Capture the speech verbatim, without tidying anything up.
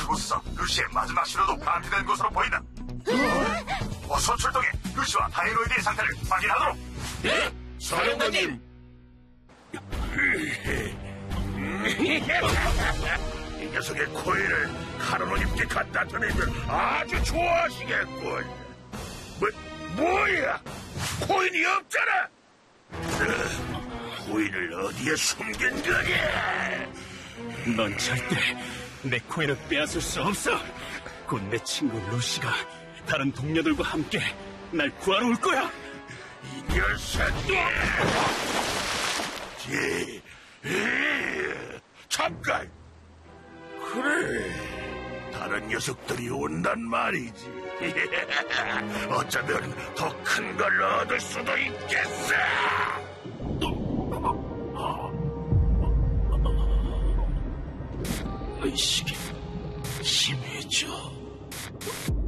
그곳에서 루시의 마지막 신호도 파괴된 것으로 보인다. 어서 출동해 루시와 다이노이드의 상태를 확인하도록. 네, 사령관님. 이 녀석의 코일을 카르노님께 갖다 드리면 아주 좋아하시겠군. 뭐, 뭐야? 코인이 없잖아. 코인을 어디에 숨긴 거냐? 넌 절대 내 코인을 빼앗을 수 없어. 곧 내 친구 루시가 다른 동료들과 함께 날 구하러 올 거야. 이 녀석들! 지, 에, 잠깐! 그래, 다른 녀석들이 온단 말이지. 어쩌면 더 큰 걸 얻을 수도 있겠어! 의식이 희미해져.